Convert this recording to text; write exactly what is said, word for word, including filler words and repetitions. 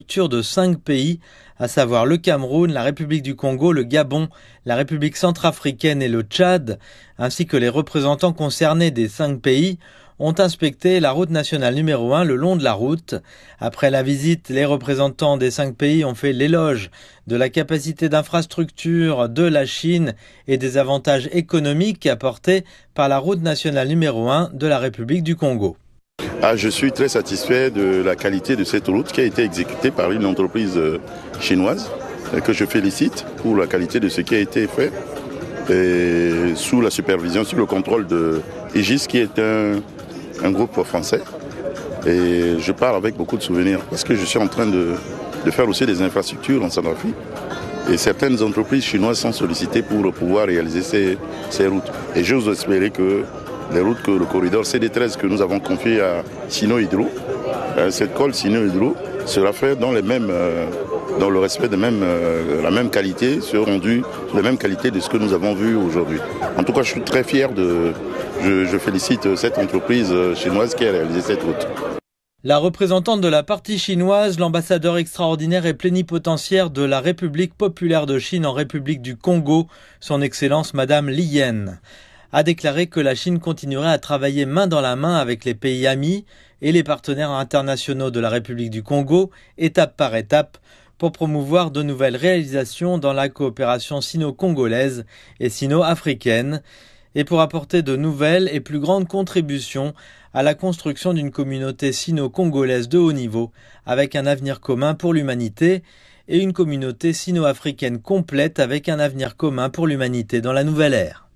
de cinq pays, à savoir le Cameroun, la République du Congo, le Gabon, la République centrafricaine et le Tchad, ainsi que les représentants concernés des cinq pays, ont inspecté la route nationale numéro un le long de la route. Après la visite, les représentants des cinq pays ont fait l'éloge de la capacité d'infrastructure de la Chine et des avantages économiques apportés par la route nationale numéro un de la République du Congo. Ah, je suis très satisfait de la qualité de cette route qui a été exécutée par une entreprise chinoise que je félicite pour la qualité de ce qui a été fait et sous la supervision, sous le contrôle de Aegis qui est un, un groupe français. Et je parle avec beaucoup de souvenirs parce que je suis en train de, de faire aussi des infrastructures en Centrafrique. Et certaines entreprises chinoises sont sollicitées pour pouvoir réaliser ces, ces routes. Et j'ose espérer que les routes, que le corridor C D treize que nous avons confié à Sino Hydro, euh, cette colle Sino Hydro sera faite dans, les mêmes, euh, dans le respect de même, euh, la même qualité, ce rendu, la même qualité de ce que nous avons vu aujourd'hui. En tout cas, je suis très fier de... Je, je félicite cette entreprise chinoise qui a réalisé cette route. La représentante de la partie chinoise, l'ambassadeur extraordinaire et plénipotentiaire de la République populaire de Chine en République du Congo, son Excellence Madame Li Yan, a déclaré que la Chine continuerait à travailler main dans la main avec les pays amis et les partenaires internationaux de la République du Congo, étape par étape, pour promouvoir de nouvelles réalisations dans la coopération sino-congolaise et sino-africaine, et pour apporter de nouvelles et plus grandes contributions à la construction d'une communauté sino-congolaise de haut niveau, avec un avenir commun pour l'humanité, et une communauté sino-africaine complète avec un avenir commun pour l'humanité dans la nouvelle ère.